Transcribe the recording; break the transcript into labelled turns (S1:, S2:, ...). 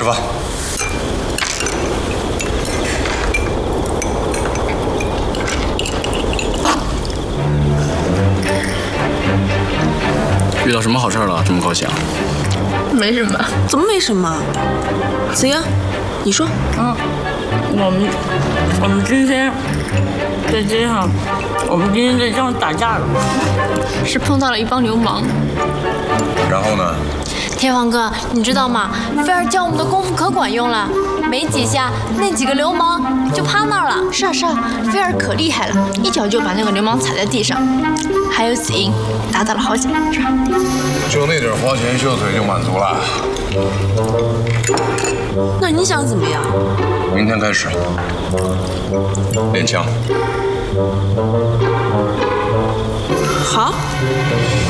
S1: 饭。
S2: 遇到什么好事了？这么高兴？
S3: 没什么。
S4: 怎么没什么？子英，你说。
S3: 我们今天在街上，打架了，是碰到了一帮流氓。
S1: 然后呢？
S5: 天王哥，你知道吗？菲儿教我们的功夫可管用了，没几下，那几个流氓就趴那儿了。
S3: 是啊，菲儿可厉害了，一脚就把那个流氓踩在地上。还有子英打倒了好几个，是吧？
S1: 就那点花拳绣腿就满足了？
S4: 那你想怎么样？
S1: 明天开始练枪。
S4: 好。